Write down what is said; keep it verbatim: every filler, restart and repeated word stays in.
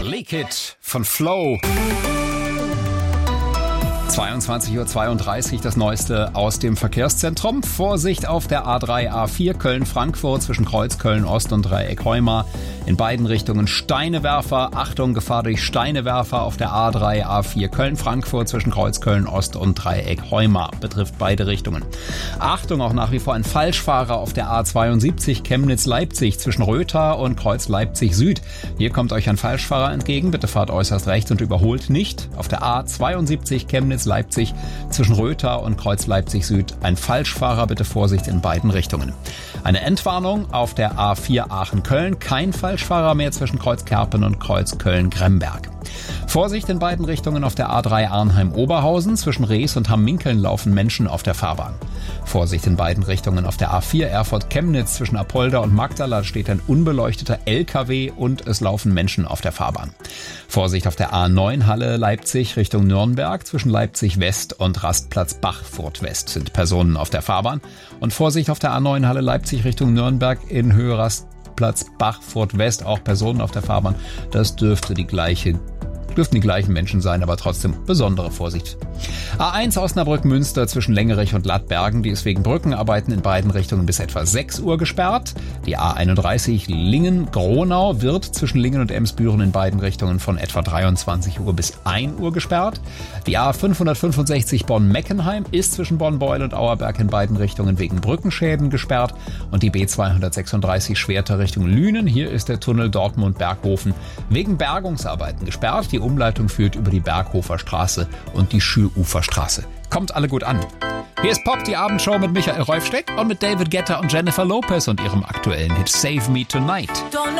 Leak It von Flow. zweiundzwanzig Uhr zweiunddreißig, das Neueste aus dem Verkehrszentrum. Vorsicht auf der A drei, A vier Köln-Frankfurt zwischen Kreuz Köln-Ost und Dreieck Heumar. In beiden Richtungen Steinewerfer. Achtung, Gefahr durch Steinewerfer auf der A drei, A vier Köln-Frankfurt zwischen Kreuz Köln-Ost und Dreieck Heumar. Betrifft beide Richtungen. Achtung, auch nach wie vor ein Falschfahrer auf der A zweiundsiebzig Chemnitz-Leipzig zwischen Rötha und Kreuz Leipzig-Süd. Hier kommt euch ein Falschfahrer entgegen. Bitte fahrt äußerst rechts und überholt nicht. Auf der A zweiundsiebzig Chemnitz Leipzig zwischen Rötha und Kreuz Leipzig Süd ein Falschfahrer, bitte Vorsicht in beiden Richtungen. Eine Endwarnung auf der A vier Aachen-Köln, kein Falschfahrer mehr zwischen Kreuz Kerpen und Kreuz Köln-Gremberg. Vorsicht in beiden Richtungen auf der A drei Arnheim-Oberhausen, zwischen Rees und Hamm-Minkeln laufen Menschen auf der Fahrbahn. Vorsicht in beiden Richtungen auf der A vier Erfurt-Chemnitz, zwischen Apolda und Magdala steht ein unbeleuchteter L K W und es laufen Menschen auf der Fahrbahn. Vorsicht auf der A neun Halle-Leipzig Richtung Nürnberg, zwischen Leipzig West und Rastplatz Bachfurt West sind Personen auf der Fahrbahn. Und Vorsicht auf der A neun Halle-Leipzig Richtung Nürnberg in Höhe Rastplatz Bachfurt West, auch Personen auf der Fahrbahn. Das dürfte die gleiche Dürften die gleichen Menschen sein, aber trotzdem besondere Vorsicht. A eins Osnabrück-Münster zwischen Längerich und Lattbergen, die ist wegen Brückenarbeiten in beiden Richtungen bis etwa sechs Uhr gesperrt. Die A einunddreißig Lingen-Gronau wird zwischen Lingen und Emsbüren in beiden Richtungen von etwa dreiundzwanzig Uhr bis ein Uhr gesperrt. Die A fünfhundertfünfundsechzig Bonn-Meckenheim ist zwischen Bonn-Beul und Auerberg in beiden Richtungen wegen Brückenschäden gesperrt. Und die B zweihundertsechsunddreißig Schwerter Richtung Lünen, hier ist der Tunnel Dortmund-Berghofen wegen Bergungsarbeiten gesperrt. Die Umleitung führt über die Berghofer Straße und die Schüruferstraße. Kommt alle gut an. Hier ist Pop, die Abendshow mit Michael Reufsteck und mit David Guetta und Jennifer Lopez und ihrem aktuellen Hit Save Me Tonight.